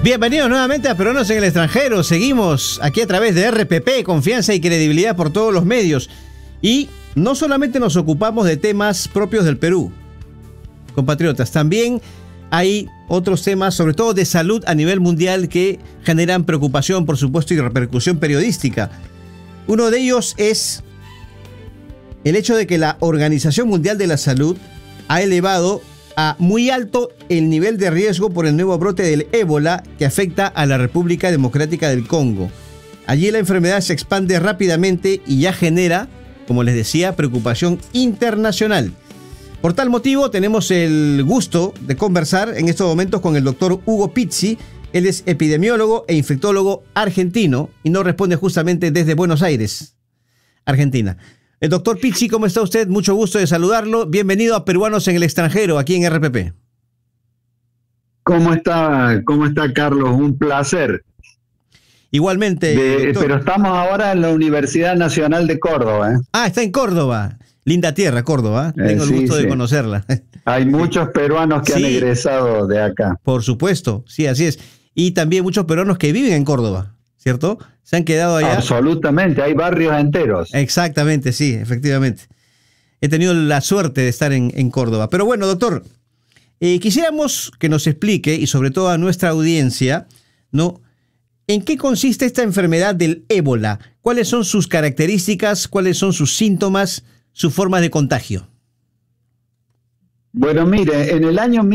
Bienvenidos nuevamente a Peruanos en el Extranjero. Seguimos aquí a través de RPP, confianza y credibilidad por todos los medios. Y no solamente nos ocupamos de temas propios del Perú, compatriotas, también hay otros temas, sobre todo de salud a nivel mundial, que generan preocupación, por supuesto, y repercusión periodística. Uno de ellos es el hecho de que la Organización Mundial de la Salud ha elevado a muy alto el nivel de riesgo por el nuevo brote del ébola que afecta a la República Democrática del Congo. Allí la enfermedad se expande rápidamente y ya genera, como les decía, preocupación internacional. Por tal motivo, tenemos el gusto de conversar en estos momentos con el doctor Hugo Pizzi. Él es epidemiólogo e infectólogo argentino y nos responde justamente desde Buenos Aires, Argentina. El doctor Pizzi, ¿cómo está usted? Mucho gusto de saludarlo. Bienvenido a Peruanos en el Extranjero, aquí en RPP. ¿Cómo está, Carlos? Un placer. Igualmente, pero estamos ahora en la Universidad Nacional de Córdoba, ¿eh? Ah, está en Córdoba. Linda tierra, Córdoba. Tengo el gusto de conocerla. Hay muchos peruanos que han egresado de acá. Por supuesto, sí, así es. Y también muchos peruanos que viven en Córdoba, ¿cierto? Se han quedado allá. Absolutamente, hay barrios enteros. Exactamente, sí, efectivamente. He tenido la suerte de estar en Córdoba. Pero bueno, doctor, quisiéramos que nos explique, y sobre todo a nuestra audiencia, ¿no?, ¿en qué consiste esta enfermedad del ébola? ¿Cuáles son sus características? ¿Cuáles son sus síntomas? ¿Sus formas de contagio? Bueno, mire, en el año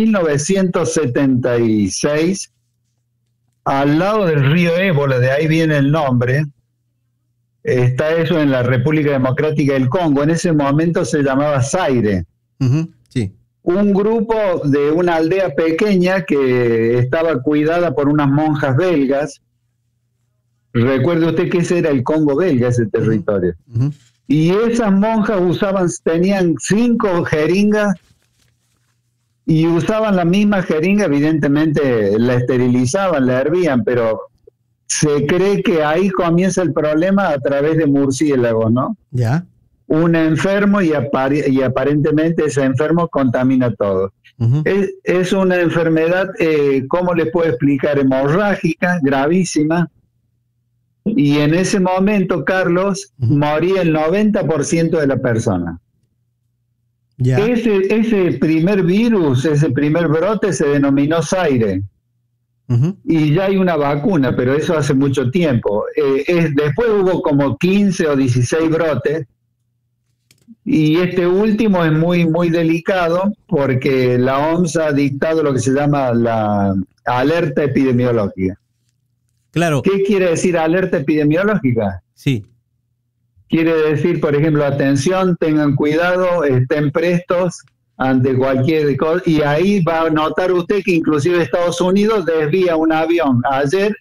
1976, al lado del río Ébola, de ahí viene el nombre, está eso en la República Democrática del Congo. En ese momento se llamaba Zaire. Sí. Un grupo de una aldea pequeña que estaba cuidada por unas monjas belgas. Recuerde usted que ese era el Congo belga, ese territorio. Y esas monjas tenían 5 jeringas y usaban la misma jeringa, evidentemente la esterilizaban, la hervían, pero se cree que ahí comienza el problema a través de murciélagos, ¿no? Ya. Un enfermo y aparentemente ese enfermo contamina todo. Es una enfermedad, ¿cómo les puedo explicar? Hemorrágica, gravísima. Y en ese momento, Carlos, moría el 90% de la persona. Ya. Ese primer virus, ese primer brote se denominó Zaire. Y ya hay una vacuna, pero eso hace mucho tiempo. Después hubo como 15 o 16 brotes. Y este último es muy, muy delicado porque la OMS ha dictado lo que se llama la alerta epidemiológica. Claro. ¿Qué quiere decir alerta epidemiológica? Sí. Quiere decir, por ejemplo, atención, tengan cuidado, estén prestos ante cualquier cosa. Y ahí va a notar usted que inclusive Estados Unidos desvía un avión. Ayer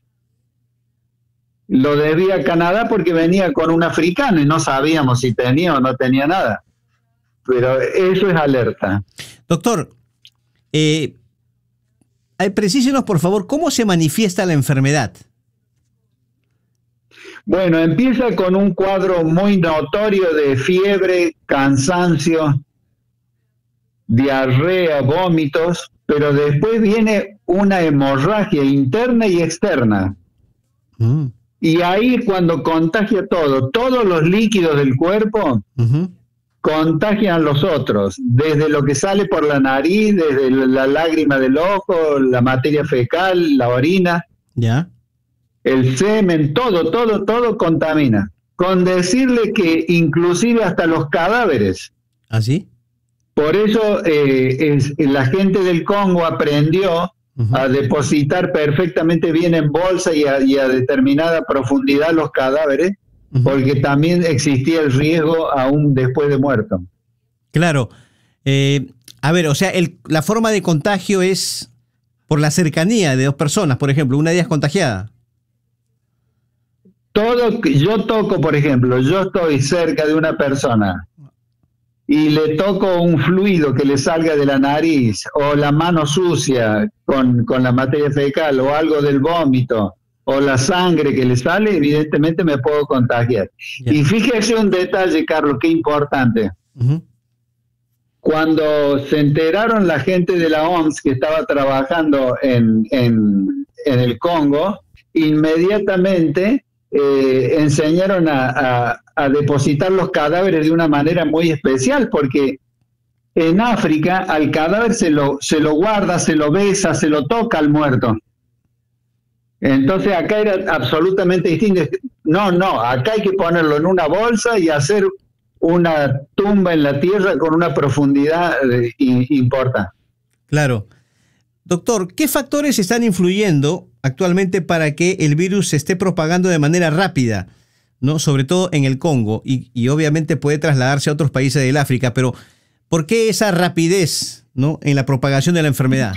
lo desvía a Canadá porque venía con un africano y no sabíamos si tenía o no tenía nada. Pero eso es alerta. Doctor, precísenos por favor, ¿cómo se manifiesta la enfermedad? Bueno, empieza con un cuadro muy notorio de fiebre, cansancio, diarrea, vómitos, pero después viene una hemorragia interna y externa. Y ahí cuando contagia todos los líquidos del cuerpo contagian a los otros, desde lo que sale por la nariz, desde la lágrima del ojo, la materia fecal, la orina. Ya. El semen, todo contamina. Con decirle que inclusive hasta los cadáveres. ¿Ah, sí? Por eso la gente del Congo aprendió a depositar perfectamente bien en bolsa y a determinada profundidad los cadáveres, porque también existía el riesgo aún después de muerto. Claro. A ver, o sea, la forma de contagio es por la cercanía de 2 personas, por ejemplo, una de ellas contagiada. Yo toco, por ejemplo, yo estoy cerca de una persona y le toco un fluido que le salga de la nariz o la mano sucia con la materia fecal o algo del vómito o la sangre que le sale, evidentemente me puedo contagiar. Yeah. Y fíjese un detalle, Carlos, qué importante. Cuando se enteraron la gente de la OMS que estaba trabajando en en el Congo, inmediatamente enseñaron a depositar los cadáveres de una manera muy especial, porque en África al cadáver se lo guarda, se lo besa, se lo toca al muerto. Entonces acá era absolutamente distinto. No, acá hay que ponerlo en una bolsa y hacer una tumba en la tierra con una profundidad importante. Claro. Doctor, ¿qué factores están influyendo actualmente para que el virus se esté propagando de manera rápida, ¿no? Sobre todo en el Congo, y obviamente puede trasladarse a otros países del África, pero ¿por qué esa rapidez, ¿no?, en la propagación de la enfermedad?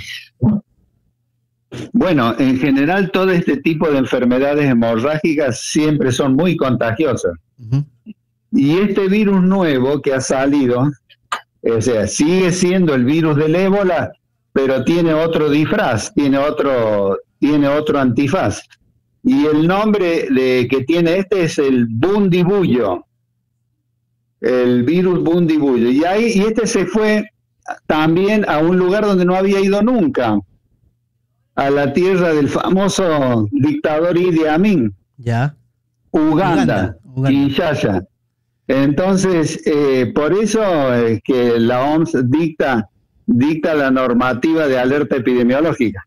Bueno, en general todo este tipo de enfermedades hemorrágicas siempre son muy contagiosas. Uh-huh. Y este virus nuevo que ha salido, o sea, sigue siendo el virus del ébola, pero tiene otro disfraz, tiene otro antifaz. Y el nombre que tiene este es el bundibullo, el virus bundibullo. Y este se fue también a un lugar donde no había ido nunca, a la tierra del famoso dictador Idi Amin, ya, Uganda. Kinshasa. Entonces, por eso es que la OMS dicta la normativa de alerta epidemiológica.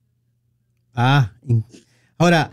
Ahora,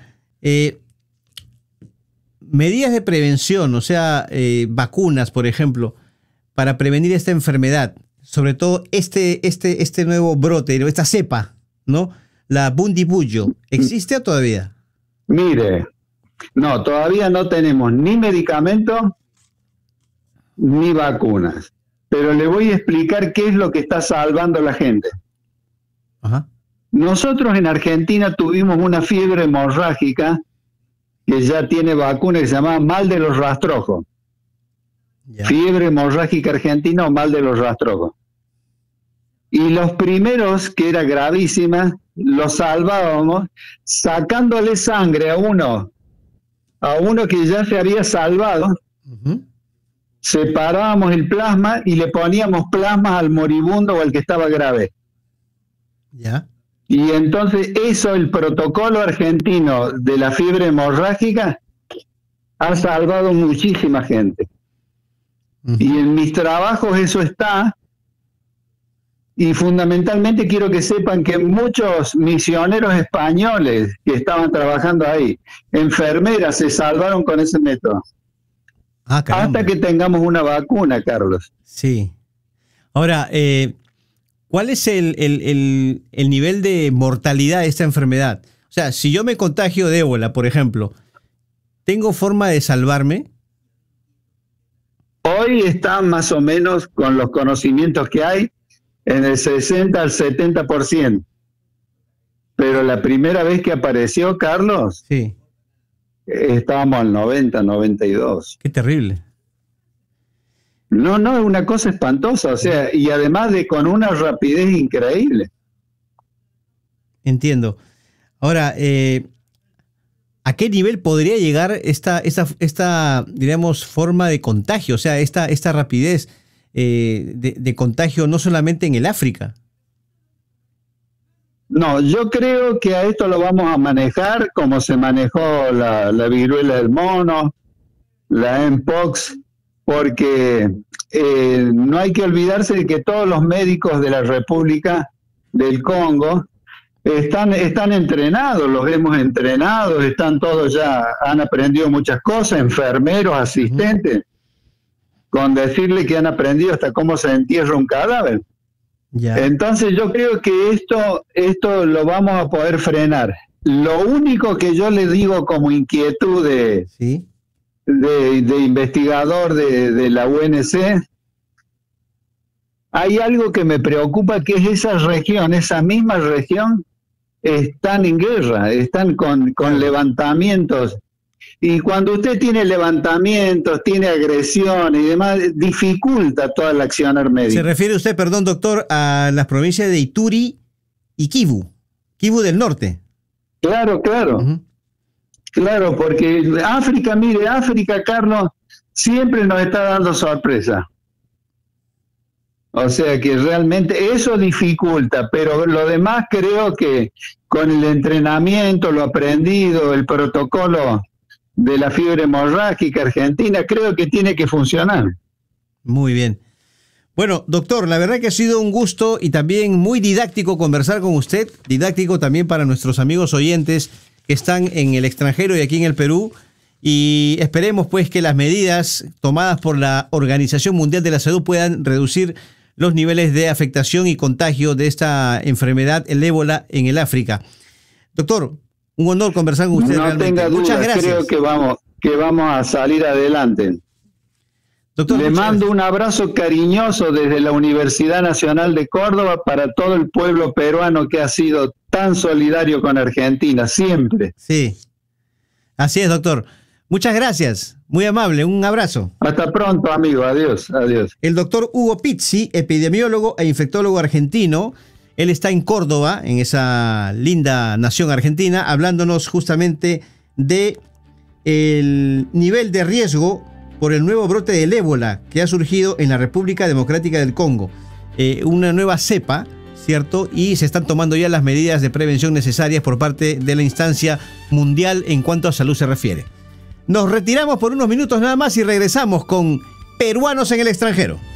medidas de prevención, o sea, vacunas, por ejemplo, para prevenir esta enfermedad, sobre todo este nuevo brote, esta cepa, ¿no? La bundibullo, ¿existe todavía? Mire, no, todavía no tenemos ni medicamentos ni vacunas, pero le voy a explicar qué es lo que está salvando a la gente. Ajá. Nosotros en Argentina tuvimos una fiebre hemorrágica que ya tiene vacuna, que se llama mal de los rastrojos. Yeah. Fiebre hemorrágica argentina o mal de los rastrojos. Y los primeros, que era gravísima, los salvábamos sacándole sangre a uno que ya se había salvado. Uh-huh. Separábamos el plasma y le poníamos plasma al moribundo o al que estaba grave. Ya. Yeah. Y entonces el protocolo argentino de la fiebre hemorrágica ha salvado muchísima gente. Uh-huh. Y en mis trabajos eso está, y fundamentalmente quiero que sepan que muchos misioneros españoles que estaban trabajando ahí, enfermeras, se salvaron con ese método. Hasta que tengamos una vacuna, Carlos. Sí. Ahora, ¿cuál es el nivel de mortalidad de esta enfermedad? O sea, si yo me contagio de ébola, por ejemplo, ¿tengo forma de salvarme? Hoy está más o menos, con los conocimientos que hay, en el 60 al 70%. Pero la primera vez que apareció, Carlos, sí, estábamos al 90, 92. Qué terrible. No, es una cosa espantosa, o sea, y además con una rapidez increíble. Entiendo. Ahora, ¿a qué nivel podría llegar esta digamos, forma de contagio? O sea, esta rapidez de contagio no solamente en el África. No, yo creo que a esto lo vamos a manejar como se manejó la viruela del mono, la Mpox, porque no hay que olvidarse de que todos los médicos de la República del Congo están entrenados, los hemos entrenado, están todos ya, han aprendido muchas cosas, enfermeros, asistentes, con decirle que han aprendido hasta cómo se entierra un cadáver. Yeah. Entonces yo creo que esto lo vamos a poder frenar. Lo único que yo le digo como inquietud de investigador de la UNC, hay algo que me preocupa, que es esa misma región, están en guerra, están con levantamientos. Y cuando usted tiene levantamientos, tiene agresiones y demás, dificulta toda la acción médica. ¿Se refiere usted, perdón, doctor, a las provincias de Ituri y Kivu del norte? Claro. Uh-huh. Claro, porque África, Carlos, siempre nos está dando sorpresa. O sea que realmente eso dificulta, pero lo demás creo que con el entrenamiento, lo aprendido, el protocolo de la fiebre hemorrágica argentina, creo que tiene que funcionar. Muy bien. Bueno, doctor, la verdad que ha sido un gusto y también muy didáctico conversar con usted, didáctico también para nuestros amigos oyentes que están en el extranjero y aquí en el Perú, y esperemos pues que las medidas tomadas por la Organización Mundial de la Salud puedan reducir los niveles de afectación y contagio de esta enfermedad, el ébola, en el África. Doctor, un honor conversar con usted. No tenga duda, muchas gracias. Creo que vamos a salir adelante. Doctor, le mando un abrazo cariñoso desde la Universidad Nacional de Córdoba para todo el pueblo peruano que ha sido tan solidario con Argentina, siempre. Sí, así es, doctor. Muchas gracias, muy amable, un abrazo. Hasta pronto, amigo, adiós, adiós. El doctor Hugo Pizzi, epidemiólogo e infectólogo argentino, él está en Córdoba, en esa linda nación argentina, hablándonos justamente de el nivel de riesgo por el nuevo brote del ébola que ha surgido en la República Democrática del Congo. Una nueva cepa, ¿cierto? Y se están tomando ya las medidas de prevención necesarias por parte de la instancia mundial en cuanto a salud se refiere. Nos retiramos por unos minutos nada más y regresamos con Peruanos en el extranjero.